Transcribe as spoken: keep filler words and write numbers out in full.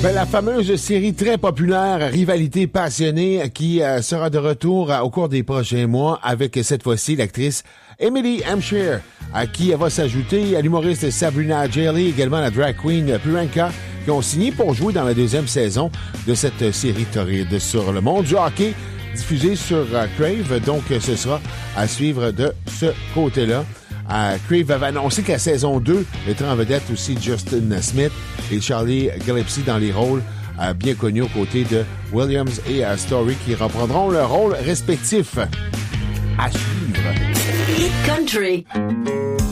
Ben, la fameuse série très populaire Rivalité passionnée qui euh, sera de retour euh, au cours des prochains mois avec cette fois-ci l'actrice Emily Hampshire, à qui va s'ajouter l'humoriste Sabrina Jaley, également la drag queen Priyanka, qui ont signé pour jouer dans la deuxième saison de cette série torride sur le monde du hockey, diffusée sur euh, Crave. Donc, ce sera à suivre de ce côté-là. Euh, Crave avait annoncé que la saison deux mettra en vedette aussi Justin Smith et Charlie Gillespie dans les rôles euh, bien connus aux côtés de Williams et euh, Story, qui reprendront leurs rôles respectifs. À suivre. Hit Country.